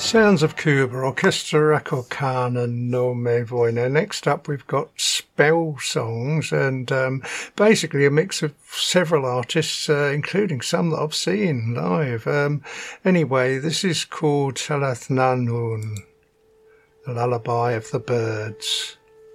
Sounds of Cuba, Orchestra Rakokana no Me Voy. Now, next up, we've got spell songs, and basically a mix of several artists, including some that I've seen live. Anyway, this is called Salathnanun, the Lullaby of the Birds.